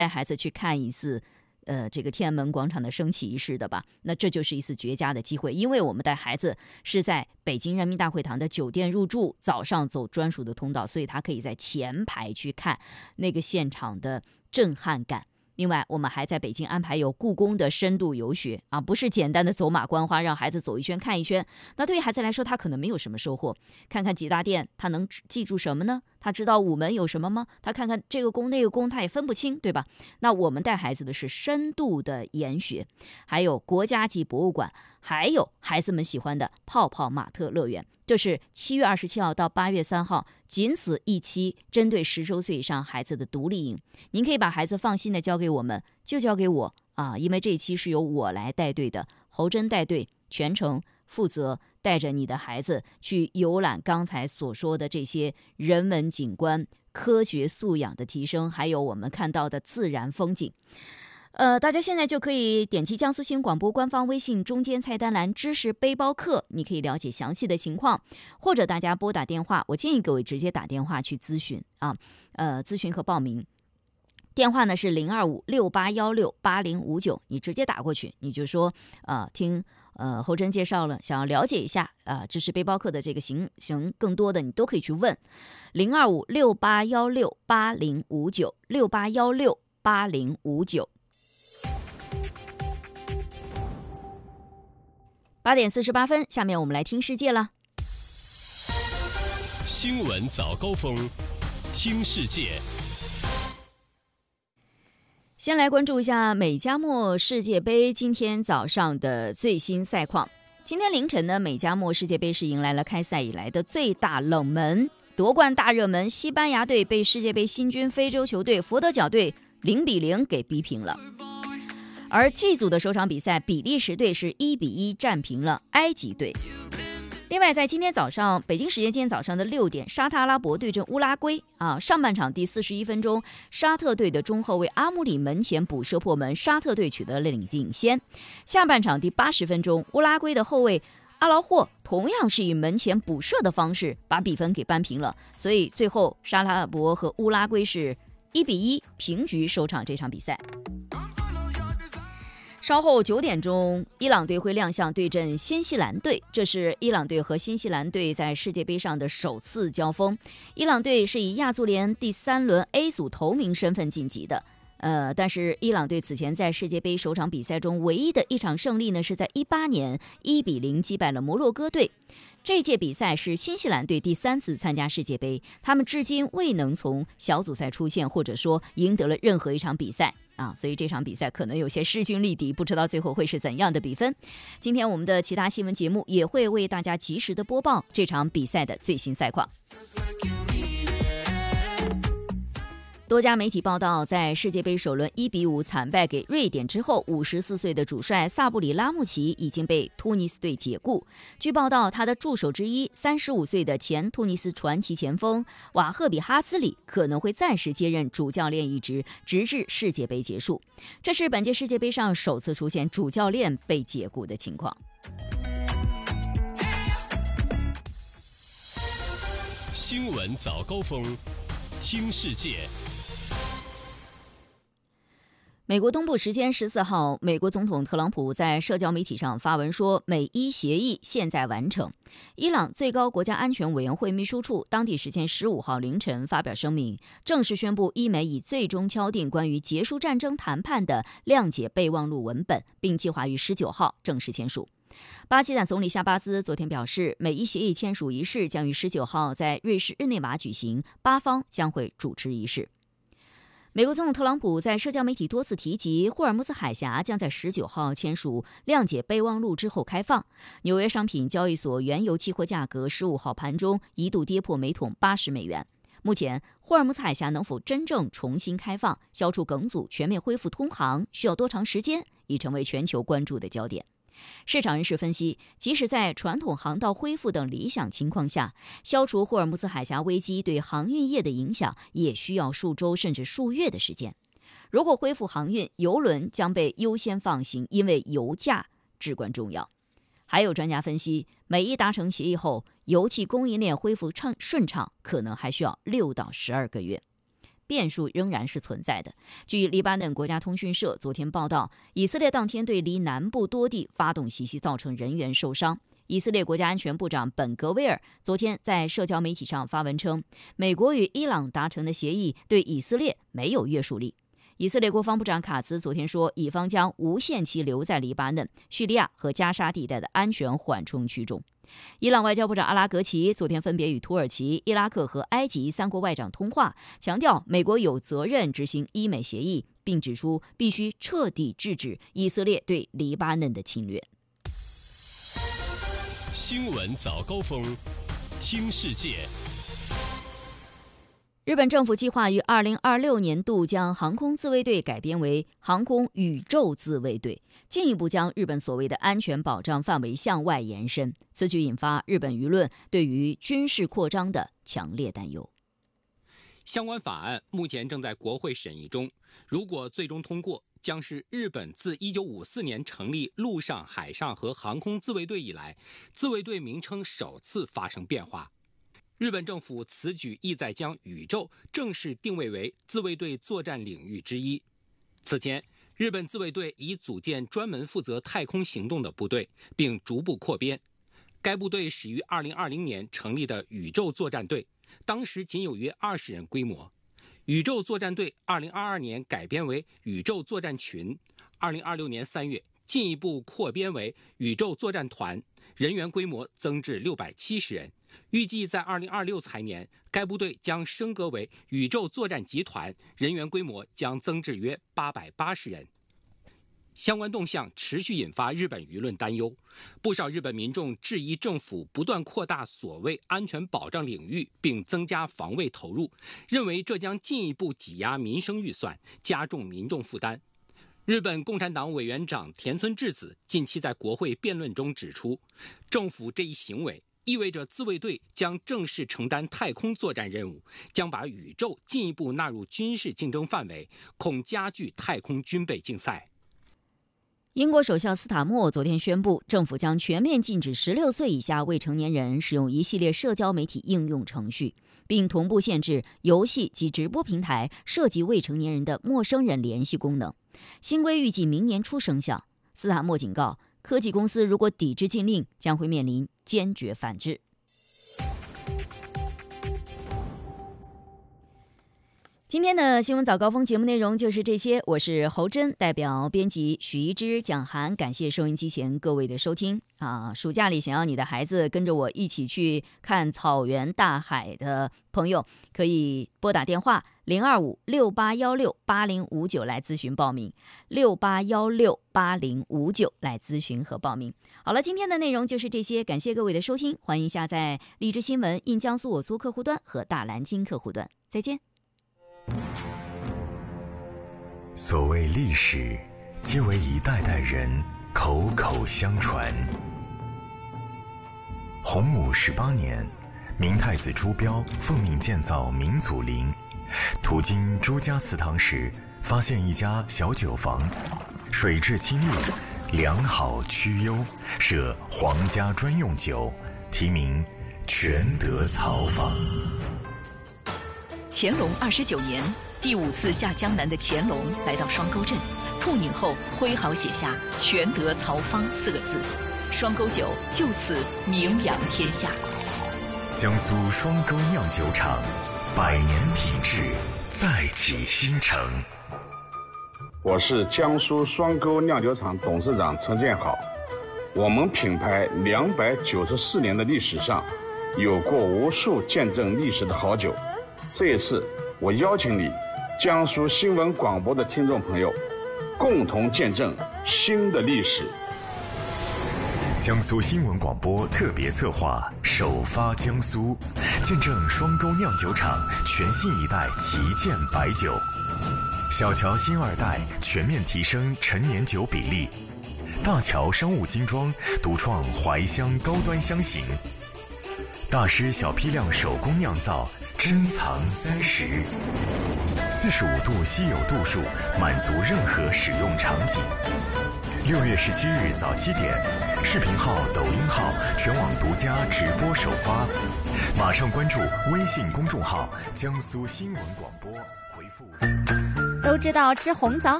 带孩子去看一次这个天安门广场的升旗仪式的吧，那这就是一次绝佳的机会，因为我们带孩子是在北京人民大会堂的酒店入住，早上走专属的通道，所以他可以在前排去看那个现场的震撼感。另外，我们还在北京安排有故宫的深度游学啊，不是简单的走马观花，让孩子走一圈看一圈。那对于孩子来说，他可能没有什么收获。看看几大殿，他能记住什么呢？他知道午门有什么吗？他看看这个宫那个宫，他也分不清，对吧？那我们带孩子的是深度的研学，还有国家级博物馆，还有孩子们喜欢的泡泡玛特乐园。这是7月27号到8月3号，仅此一期，针对10周岁以上孩子的独立营。您可以把孩子放心的交给我们，就交给我啊，因为这一期是由我来带队的，侯真带队，全程负责带着你的孩子去游览刚才所说的这些人文景观、科学素养的提升，还有我们看到的自然风景。大家现在就可以点击江苏新闻广播官方微信中间菜单栏知识背包客，你可以了解详细的情况，或者大家拨打电话，我建议各位直接打电话去咨询啊，咨询和报名。电话呢是02568168059，你直接打过去，你就说听侯真介绍了，想要了解一下知识背包客的这个行更多的你都可以去问02568168059，68168059。8点48分，下面我们来听世界了。 新闻早高峰，听世界。 先来关注一下美加墨世界杯今天早上的最新赛况。今天凌晨呢，美加墨世界杯是迎来了开赛以来的最大冷门，夺冠大热门西班牙队被世界杯新军非洲球队佛得角队0-0给逼平了。而 G 组的首场比赛，比利时队是1-1战平了埃及队。另外，在今天早上，北京时间今天早上的6点，沙特阿拉伯对阵乌拉圭上半场第41分钟，沙特队的中后卫阿姆里门前补射破门，沙特队取得了领先。下半场第80分钟，乌拉圭的后卫阿劳霍同样是以门前补射的方式把比分给扳平了，所以最后沙特阿拉伯和乌拉圭是1-1平局收场这场比赛。稍后9点钟，伊朗队会亮相对阵新西兰队，这是伊朗队和新西兰队在世界杯上的首次交锋。伊朗队是以亚足联第3轮 A 组头名身份晋级的。但是伊朗队此前在世界杯首场比赛中唯一的一场胜利呢，是在18年1-0击败了摩洛哥队。这届比赛是新西兰队第3次参加世界杯，他们至今未能从小组赛出线，或者说赢得了任何一场比赛所以这场比赛可能有些势均力敌，不知道最后会是怎样的比分。今天我们的其他新闻节目也会为大家及时的播报这场比赛的最新赛况。多家媒体报道，在世界杯首轮1-5惨败给瑞典之后，54岁的主帅萨布里拉穆齐已经被突尼斯队解雇。据报道，他的助手之一35岁的前突尼斯传奇前锋瓦赫比哈兹里可能会暂时接任主教练一职，直至世界杯结束。这是本届世界杯上首次出现主教练被解雇的情况。 新闻早高峰，听世界。 美国东部时间14号，美国总统特朗普在社交媒体上发文说，美伊协议现在完成。伊朗最高国家安全委员会秘书处当地时间15号凌晨发表声明，正式宣布伊美已最终敲定关于结束战争谈判的谅解备忘录文本，并计划于19号正式签署。巴基斯坦总理夏巴兹昨天表示，美伊协议签署仪式将于19号在瑞士日内瓦举行，巴方将会主持仪式。美国总统特朗普在社交媒体多次提及，霍尔木兹海峡将在19号签署谅解备忘录之后开放。纽约商品交易所原油期货价格15号盘中一度跌破每桶80美元。目前，霍尔木兹海峡能否真正重新开放、消除梗阻、全面恢复通航，需要多长时间，已成为全球关注的焦点。市场人士分析，即使在传统航道恢复等理想情况下，消除霍尔木兹海峡危机对航运业的影响也需要数周甚至数月的时间。如果恢复航运，邮轮将被优先放行，因为油价至关重要。还有专家分析，美伊达成协议后，油气供应链恢复顺畅可能还需要6到12个月。 变数仍然是存在的。据黎巴嫩国家通讯社昨天报道，以色列当天对黎南部多地发动袭击，造成人员受伤。以色列国家安全部长本格威尔昨天在社交媒体上发文称，美国与伊朗达成的协议对以色列没有约束力。以色列国防部长卡兹昨天说，以方将无限期留在黎巴嫩、叙利亚和加沙地带的安全缓冲区中。伊朗外交部长阿拉格齐昨天分别与土耳其、伊拉克和埃及3国外长通话，强调美国有责任执行伊美协议，并指出必须彻底制止以色列对黎巴嫩的侵略。 新闻早高峰，听世界。 日本政府计划于2026年度将航空自卫队改编为航空宇宙自卫队，进一步将日本所谓的安全保障范围向外延伸。此举引发日本舆论对于军事扩张的强烈担忧。 相关法案目前正在国会审议中，如果最终通过，将是日本自1954年成立陆上、海上和航空自卫队以来，自卫队名称首次发生变化。日本政府此举意在将宇宙正式定位为自卫队作战领域之一。此前，日本自卫队已组建专门负责太空行动的部队，并逐步扩编。该部队始于2020年成立的宇宙作战队，当时仅有约20人规模。宇宙作战队2022年改编为宇宙作战群，2026年3月进一步扩编为宇宙作战团，人员规模增至670人。预计在2026财年，该部队将升格为宇宙作战集团，人员规模将增至约880人。相关动向持续引发日本舆论担忧，不少日本民众质疑政府不断扩大所谓安全保障领域，并增加防卫投入，认为这将进一步挤压民生预算，加重民众负担。日本共产党委员长田村智子近期在国会辩论中指出，政府这一行为意味着自卫队将正式承担太空作战任务，将把宇宙进一步纳入军事竞争范围，恐加剧太空军备竞赛。 英国首相斯塔默昨天宣布，政府将全面禁止16岁以下未成年人使用一系列社交媒体应用程序，并同步限制游戏及直播平台涉及未成年人的陌生人联系功能。新规预计明年初生效。斯塔默警告，科技公司如果抵制禁令，将会面临坚决反制。今天的新闻早高峰节目内容就是这些，我是侯珍，代表编辑许一之、蒋涵，感谢收音机前各位的收听暑假里想要你的孩子跟着我一起去看草原大海的朋友，可以拨打电话02568168059来咨询报名，68168059来咨询和报名。好了，今天的内容就是这些，感谢各位的收听，欢迎下载荔枝新闻、印江苏我苏客户端和大蓝鲸客户端，再见。 所谓历史，皆为一代代人口口相传。洪武18年，明太子朱标奉命建造明祖陵，途经朱家祠堂时，发现一家小酒坊，水质清冽，良好曲优，设皇家专用酒，题名全德草坊。 乾隆29年，第5次下江南的乾隆来到双沟镇，痛饮后挥毫写下“全德曹坊”4个字，双沟酒就此名扬天下。 江苏双沟酿酒厂，100年品质，再起新城。 我是江苏双沟酿酒厂董事长陈建好。我们品牌294年的历史上，有过无数见证历史的好酒。这一次，我邀请你，江苏新闻广播的听众朋友，共同见证新的历史。 江苏新闻广播特别策划首发江苏，见证双沟酿酒厂全新一代旗舰白酒，小乔新2代全面提升陈年酒比例，大乔商务精装独创怀香高端香型，大师小批量手工酿造，珍藏30，45度稀有度数，满足任何使用场景。6月17日早7点，视频号、抖音号全网独家直播首发，马上关注微信公众号江苏新闻广播，回复都知道吃红枣